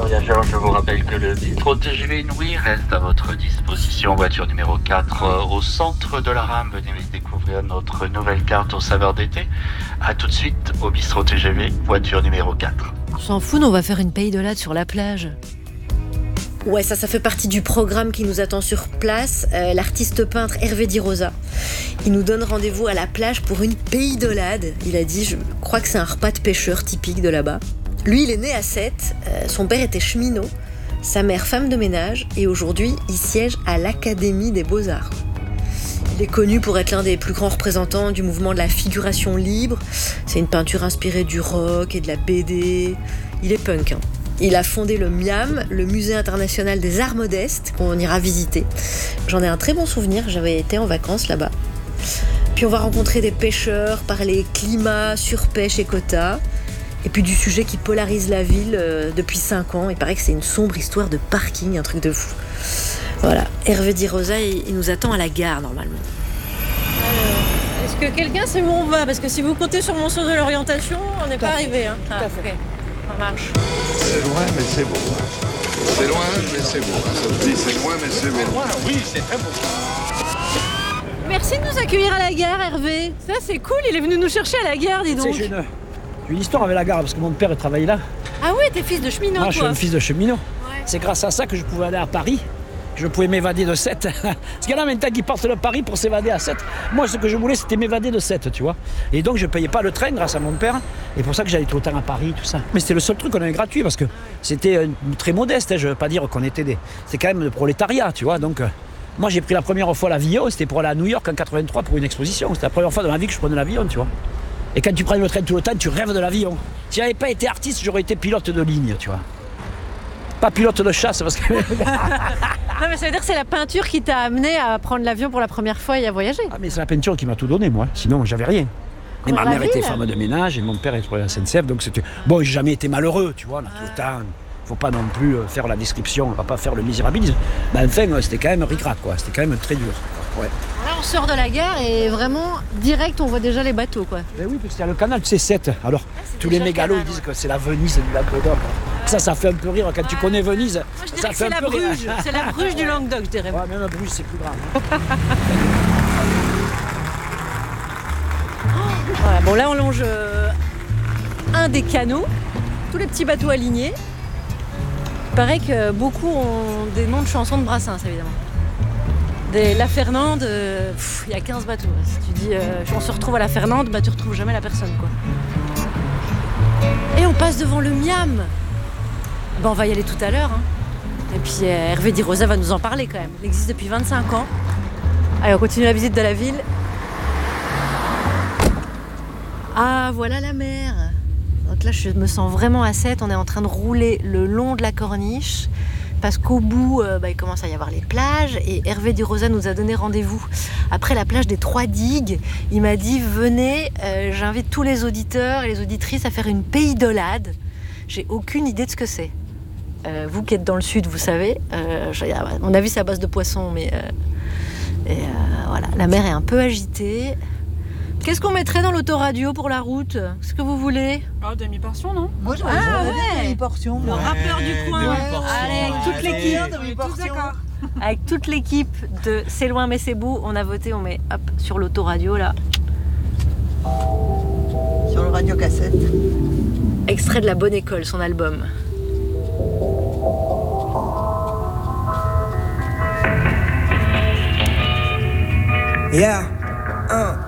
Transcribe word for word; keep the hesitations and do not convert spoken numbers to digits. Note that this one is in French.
voyageurs, je vous rappelle que le bistrot T G V Inouï reste à votre disposition. Voiture numéro quatre euh, au centre de la rame. Venez découvrir notre nouvelle carte aux saveurs d'été. A tout de suite au bistrot T G V, voiture numéro quatre. On s'en fout, on va faire une paille de latte sur la plage. Ouais, ça, ça fait partie du programme qui nous attend sur place. Euh, l'artiste peintre Hervé Di Rosa, il nous donne rendez-vous à la plage pour une péidolade. Il a dit, je crois que c'est un repas de pêcheur typique de là-bas. Lui, il est né à Sète, euh, son père était cheminot, sa mère femme de ménage, et aujourd'hui, il siège à l'Académie des Beaux-Arts. Il est connu pour être l'un des plus grands représentants du mouvement de la figuration libre. C'est une peinture inspirée du rock et de la B D. Il est punk, hein. Il a fondé le MIAM, le Musée international des arts modestes, qu'on ira visiter. J'en ai un très bon souvenir, j'avais été en vacances là-bas. Puis on va rencontrer des pêcheurs, parler climat, surpêche et quotas. Et puis du sujet qui polarise la ville euh, depuis cinq ans. Il paraît que c'est une sombre histoire de parking, un truc de fou. Voilà, Hervé Di Rosa, il, il nous attend à la gare normalement. Euh, est-ce que quelqu'un sait où on va? Parce que si vous comptez sur mon sens de l'orientation, on n'est pas arrivé. Hein. Tout à fait. Okay. Ça marche. C'est loin, mais c'est beau. C'est loin, mais c'est beau. Ça se dit, c'est loin, mais c'est beau. C'est loin, oui, c'est très beau. Merci de nous accueillir à la gare, Hervé. Ça, c'est cool, il est venu nous chercher à la gare, dis donc. J'ai une, j'ai une histoire avec la gare, parce que mon père travaillait là. Ah ouais, t'es fils de cheminot, Ah, toi. je suis un fils de cheminot. Ouais. C'est grâce à ça que je pouvais aller à Paris. Je pouvais m'évader de Sète. Parce qu'il y en a maintenant qui partent de Paris pour s'évader à Sète. Moi, ce que je voulais, c'était m'évader de Sète, tu vois. Et donc, je ne payais pas le train grâce à mon père. Et pour ça que j'allais tout le temps à Paris, tout ça. Mais c'était le seul truc qu'on avait gratuit, parce que c'était euh, très modeste. Hein. Je ne veux pas dire qu'on était des... C'est quand même le prolétariat, tu vois. Donc, euh, moi, j'ai pris la première fois l'avion. C'était pour aller à New York en quatre-vingt-trois pour une exposition. C'était la première fois de ma vie que je prenais l'avion, tu vois. Et quand tu prends le train tout le temps, tu rêves de l'avion. Si j'avais pas été artiste, j'aurais été pilote de ligne, tu vois. Pas pilote de chasse, parce que... Non, mais ça veut dire que c'est la peinture qui t'a amené à prendre l'avion pour la première fois et à voyager. Ah, mais c'est la peinture qui m'a tout donné, moi. Sinon, j'avais rien. Et ma mère était femme de ménage et mon père était pour la S N C F, donc c'était... Bon, j'ai jamais été malheureux, tu vois, on a tout le temps... Faut pas non plus faire la description, on va pas faire le misérabilisme. Mais enfin, c'était quand même ric-rac, quoi. C'était quand même très dur. Ouais. Là, on sort de la gare et vraiment, direct, on voit déjà les bateaux, quoi. Mais oui, parce qu'il y a le canal, c'est Sète. Alors, ah, tous les mégalos, ils disent que c'est la Venise du Languedoc. Ça, ça fait un peu rire quand tu connais Venise. Moi, je dirais ça que fait c'est un la peu rire. Bruges. C'est la Bruges du Languedoc, je dirais. Ouais, même la Bruges, c'est plus grave. Voilà, bon, là, on longe euh, un des canaux. Tous les petits bateaux alignés. Il paraît que beaucoup ont des noms de chansons de Brassens, évidemment. Des La Fernande, euh, il y a quinze bateaux. Si tu dis euh, on se retrouve à La Fernande, bah tu retrouves jamais la personne, quoi. Et on passe devant le Miam. Bah, on va y aller tout à l'heure. Hein. Et puis euh, Hervé Di Rosa va nous en parler quand même. Il existe depuis vingt-cinq ans. Allez, on continue la visite de la ville. Ah, voilà la mer. Donc là, je me sens vraiment à Sète. On est en train de rouler le long de la corniche. Parce qu'au bout, euh, bah, il commence à y avoir les plages. Et Hervé Di Rosa nous a donné rendez-vous après la plage des Trois Digues. Il m'a dit, venez, euh, j'invite tous les auditeurs et les auditrices à faire une péidolade. J'ai aucune idée de ce que c'est. Euh, vous qui êtes dans le sud, vous savez. Euh, à mon avis, c'est à base de poissons. Mais euh, et, euh, voilà, la mer est un peu agitée. Qu'est-ce qu'on mettrait dans l'autoradio pour la route? Ce que vous voulez? Ah, demi-portion, non? Moi, j'aurais Ah, bien ouais. demi-portion. Le Ouais. rappeur du coin. Allez, avec toute Allez, l'équipe. demi-portion. Avec toute l'équipe de C'est loin mais c'est beau, on a voté, on met hop sur l'autoradio là. Sur le radio-cassette. Extrait de La Bonne École, son album. Yeah, un.